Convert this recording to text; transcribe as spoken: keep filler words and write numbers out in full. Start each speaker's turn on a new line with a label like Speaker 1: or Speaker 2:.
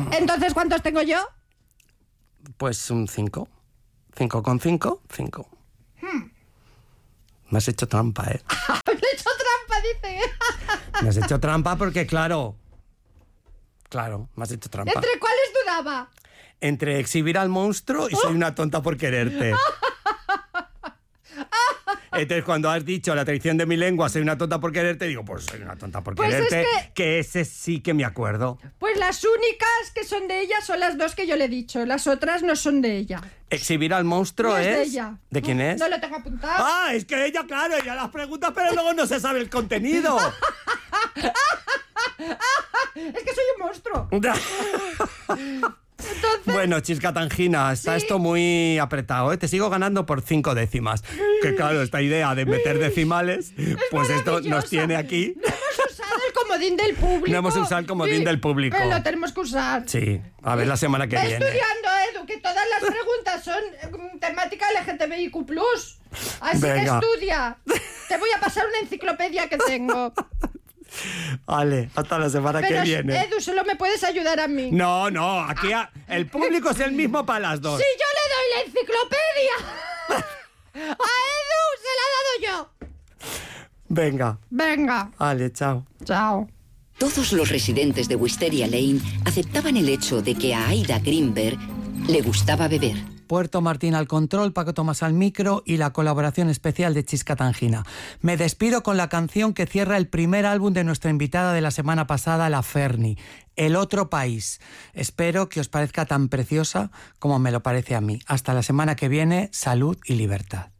Speaker 1: Entonces, ¿cuántos tengo yo?
Speaker 2: Pues un cinco. Cinco con cinco, cinco. Hmm. Me has hecho trampa, ¿eh?
Speaker 1: Me he hecho trampa, dice.
Speaker 2: Me has hecho trampa porque, claro... Claro, me has hecho trampa.
Speaker 1: ¿Entre cuáles dudaba?
Speaker 2: Entre exhibir al monstruo y soy una tonta por quererte. Entonces, cuando has dicho la traición de mi lengua, soy una tonta por quererte, digo, pues soy una tonta por
Speaker 1: pues
Speaker 2: quererte,
Speaker 1: es que...
Speaker 2: que ese sí que me acuerdo.
Speaker 1: Pues las únicas que son de ella son las dos que yo le he dicho, las otras no son de ella.
Speaker 2: ¿Exhibir al monstruo
Speaker 1: no es?
Speaker 2: es?
Speaker 1: de ella.
Speaker 2: ¿De quién es?
Speaker 1: No lo tengo apuntado.
Speaker 2: Ah, es que ella, claro, ella las pregunta, pero luego no se sabe el contenido.
Speaker 1: Es que soy un monstruo. Entonces...
Speaker 2: Bueno, Chisca Tangina, está
Speaker 1: sí.
Speaker 2: esto muy apretado, ¿eh? Te sigo ganando por cinco décimas. Que claro, esta idea de meter decimales,
Speaker 1: es
Speaker 2: pues esto nos tiene aquí.
Speaker 1: No hemos usado el comodín del público.
Speaker 2: No hemos usado el comodín
Speaker 1: sí,
Speaker 2: del público.
Speaker 1: Pero lo tenemos que usar.
Speaker 2: Sí, a ver la semana que
Speaker 1: Está
Speaker 2: viene.
Speaker 1: estudiando, Edu, que todas las preguntas son um, temática L G T B I Q plus. Así
Speaker 2: Venga.
Speaker 1: que estudia. Te voy a pasar una enciclopedia que tengo.
Speaker 2: Vale, hasta la semana
Speaker 1: Pero,
Speaker 2: que viene.
Speaker 1: Edu, solo me puedes ayudar a mí.
Speaker 2: No, no, aquí a- el público es el mismo para las dos.
Speaker 1: ¡Si yo le doy la enciclopedia! ¡A Edu se la he dado yo!
Speaker 2: Venga,
Speaker 1: Venga,
Speaker 2: vale, chao.
Speaker 1: chao.
Speaker 3: Todos los residentes de Wisteria Lane aceptaban el hecho de que a Aida Greenberg le gustaba beber.
Speaker 2: Puerto Martín al control, Paco Tomás al micro y la colaboración especial de Chisca Tangina. Me despido con la canción que cierra el primer álbum de nuestra invitada de la semana pasada, la Ferni, El otro país. Espero que os parezca tan preciosa como me lo parece a mí. Hasta la semana que viene, salud y libertad.